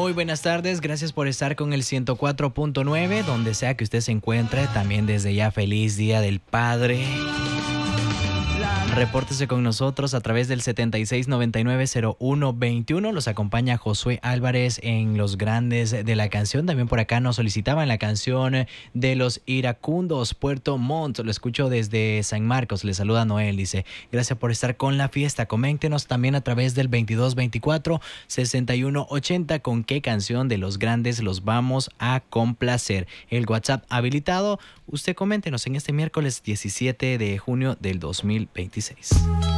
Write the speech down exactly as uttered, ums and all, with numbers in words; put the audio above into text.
Muy buenas tardes, gracias por estar con el ciento cuatro punto nueve, donde sea que usted se encuentre, también desde ya feliz Día del Padre. Repórtese con nosotros a través del setenta y seis noventa y nueve cero uno veintiuno. Los acompaña Josué Álvarez en Los Grandes de la Canción. También por acá nos solicitaban la canción de Los Iracundos, Puerto Montt. Lo escucho desde San Marcos. Le saluda Noel. Dice, gracias por estar con la fiesta. Coméntenos también a través del veintidós veinticuatro sesenta y uno ochenta con qué canción de Los Grandes los vamos a complacer. El WhatsApp habilitado. Usted coméntenos en este miércoles diecisiete de junio del dos mil veintiséis.